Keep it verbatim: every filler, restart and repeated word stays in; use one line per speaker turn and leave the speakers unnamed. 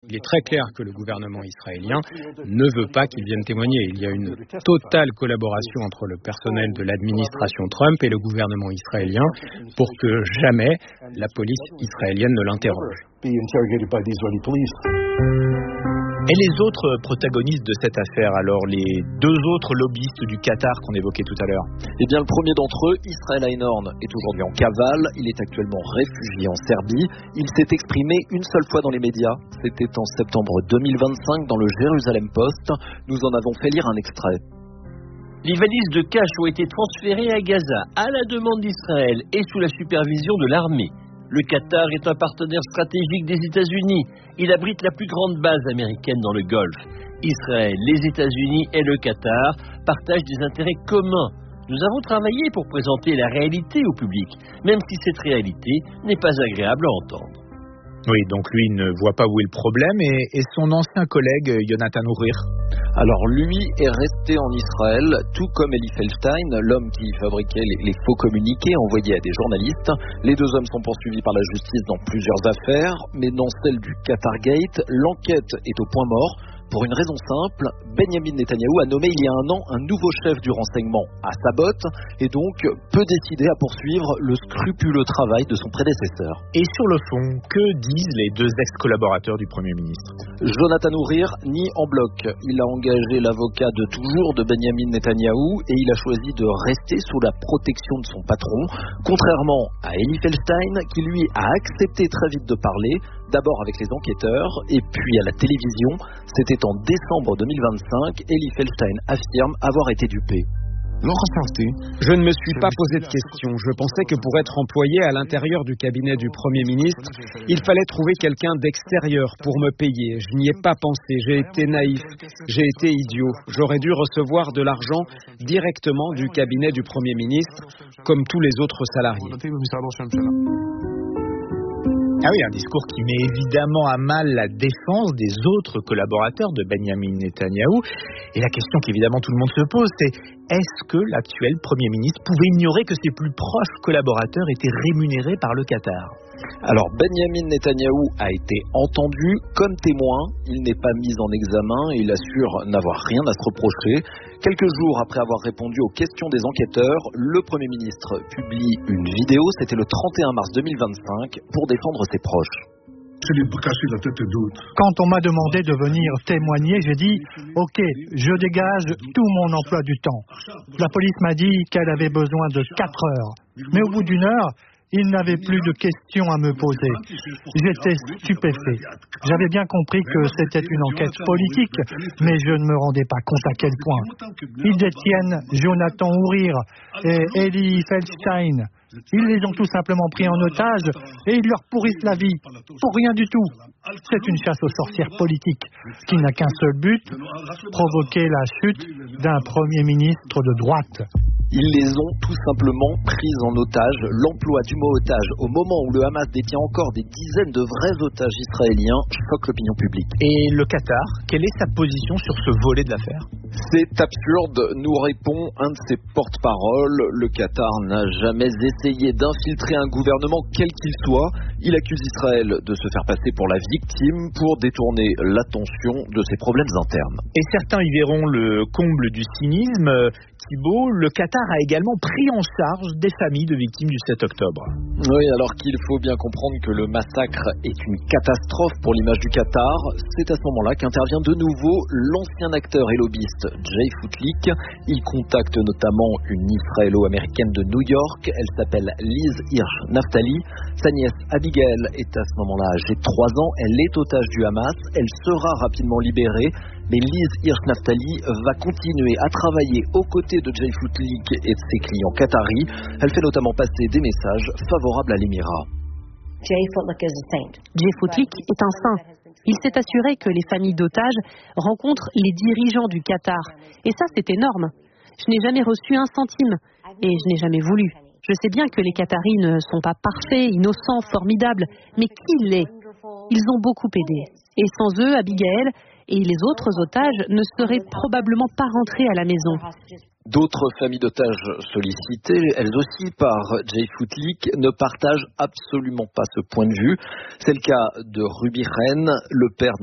Il est très clair que le gouvernement israélien ne veut pas qu'ils viennent témoigner. Il y a une totale collaboration entre le personnel de l'administration Trump et le gouvernement israélien pour que jamais la police israélienne ne l'interroge.
Et les autres protagonistes de cette affaire, alors les deux autres lobbyistes du Qatar qu'on évoquait tout à l'heure?
Eh bien, le premier d'entre eux, Israel Einhorn, est aujourd'hui en cavale. Il est actuellement réfugié en Serbie. Il s'est exprimé une seule fois dans les médias. C'était en septembre deux mille vingt-cinq dans le Jérusalem Post. Nous en avons fait lire un extrait.
Les valises de cash ont été transférées à Gaza à la demande d'Israël et sous la supervision de l'armée. Le Qatar est un partenaire stratégique des États-Unis. Il abrite la plus grande base américaine dans le Golfe. Israël, les États-Unis et le Qatar partagent des intérêts communs. Nous avons travaillé pour présenter la réalité au public, même si cette réalité n'est pas agréable à entendre.
Oui, donc lui ne voit pas où est le problème. Et, et son ancien collègue, Yonatan Ourir?
Alors lui est resté en Israël, tout comme Eli Feldstein, l'homme qui fabriquait les, les faux communiqués envoyés à des journalistes. Les deux hommes sont poursuivis par la justice dans plusieurs affaires, mais dans celle du Qatargate, l'enquête est au point mort. Pour une raison simple, Benjamin Netanyahou a nommé il y a un an un nouveau chef du renseignement à sa botte et donc peut décider à poursuivre le scrupuleux travail de son prédécesseur.
Et sur le fond, que disent les deux ex-collaborateurs du Premier ministre?
Jonathan Ourir nie en bloc. Il a engagé l'avocat de toujours de Benjamin Netanyahou et il a choisi de rester sous la protection de son patron, contrairement à Eli Feldstein qui lui a accepté très vite de parler, d'abord avec les enquêteurs et puis à la télévision. C'était en décembre deux mille vingt-cinq. Eli Feldstein affirme avoir été dupé.
Je ne me suis pas posé de questions. Je pensais que pour être employé à l'intérieur du cabinet du Premier ministre, il fallait trouver quelqu'un d'extérieur pour me payer. Je n'y ai pas pensé. J'ai été naïf. J'ai été idiot. J'aurais dû recevoir de l'argent directement du cabinet du Premier ministre, comme tous les autres salariés.
Ah oui, un discours qui met évidemment à mal la défense des autres collaborateurs de Benjamin Netanyahou. Et la question qu'évidemment tout le monde se pose, c'est est-ce que l'actuel Premier ministre pouvait ignorer que ses plus proches collaborateurs étaient rémunérés par le Qatar?
Alors Benjamin Netanyahou a été entendu comme témoin. Il n'est pas mis en examen et il assure n'avoir rien à se reprocher. Quelques jours après avoir répondu aux questions des enquêteurs, le Premier ministre publie une vidéo, c'était le trente et un mars deux mille vingt-cinq, pour défendre ses proches.
Quand on m'a demandé de venir témoigner, j'ai dit « Ok, je dégage tout mon emploi du temps ». La police m'a dit qu'elle avait besoin de quatre heures. Mais au bout d'une heure, il n'avait plus de questions à me poser. J'étais stupéfait. J'avais bien compris que c'était une enquête politique, mais je ne me rendais pas compte à quel point. Ils détiennent Jonathan Ourir et Eli Feldstein. Ils les ont tout simplement pris en otage et ils leur pourrissent la vie. Pour rien du tout. C'est une chasse aux sorcières politique qui n'a qu'un seul but, provoquer la chute d'un Premier ministre de droite.
Ils les ont tout simplement prises en otage. L'emploi du mot otage au moment où le Hamas détient encore des dizaines de vrais otages israéliens choque l'opinion publique.
Et le Qatar, quelle est sa position sur ce volet de l'affaire?
C'est absurde, nous répond un de ses porte-paroles. Le Qatar n'a jamais essayé d'infiltrer un gouvernement quel qu'il soit. Il accuse Israël de se faire passer pour la victime pour détourner l'attention de ses problèmes internes.
Et certains y verront le comble du cynisme. Thibault, le Qatar a également pris en charge des familles de victimes du sept octobre.
Oui, alors qu'il faut bien comprendre que le massacre est une catastrophe pour l'image du Qatar, c'est à ce moment-là qu'intervient de nouveau l'ancien acteur et lobbyiste Jay Foutlik. Il contacte notamment une israélo-américaine de New York, elle s'appelle Liz Hirsch Naftali. Sa nièce Abigail est à ce moment-là âgée de trois ans, elle est otage du Hamas, elle sera rapidement libérée. Mais Liz Hirsch Naftali va continuer à travailler aux côtés de Jay Foutlik et de ses clients qataris. Elle fait notamment passer des messages favorables à l'émirat.
Jay Foutlik est un saint. Il s'est assuré que les familles d'otages rencontrent les dirigeants du Qatar. Et ça, c'est énorme. Je n'ai jamais reçu un centime et je n'ai jamais voulu. Je sais bien que les Qataris ne sont pas parfaits, innocents, formidables, mais qui l'est? Ils ont beaucoup aidé. Et sans eux, Abigail et les autres otages ne seraient probablement pas rentrés à la maison.
D'autres familles d'otages sollicitées, elles aussi par Jay Foutlik, ne partagent absolument pas ce point de vue. C'est le cas de Ruby Ren, le père